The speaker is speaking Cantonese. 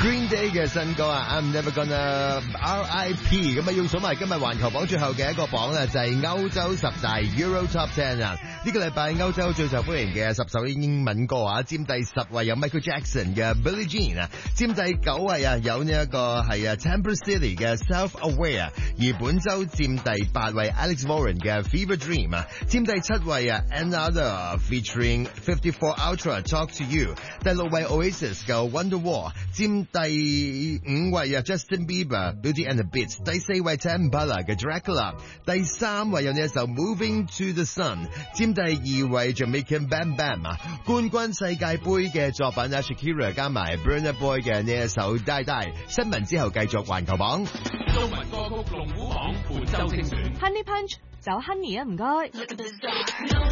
Green Day 嘅新歌啊 I'm Never Gonna R.I.P. 咁啊，要數埋今日環球榜最後嘅一個榜咧，就係歐洲10大 Euro Top 10啊！呢個禮拜歐洲最受歡迎嘅10首英文歌啊，佔第10位有 Michael Jackson 嘅 Billie Jean 啊，佔第9位啊有呢一個係啊 Temper City 嘅 Self Aware， 而本周佔第8位 Alex Warren 嘅 Fever Dream 啊，佔第7位啊 Another featuring 54 Ultra Talk to You， 第6位 Oasis 嘅 Wonderwall， 佔第5位啊 Justin Bieber Beauty and the Beast， 第4位 Tambala 嘅 Dracula， 第3位有呢一首 Moving to the Sun， 佔第2位 Jamaican Bam Bam 啊，冠軍世界盃嘅作品啊 Shakira 加埋 Burna Boy 嘅呢一首 Die Die。 新聞之後繼續環球榜中文歌曲龍虎榜本周精選 Honey Punch 走 Honey 啊，唔該。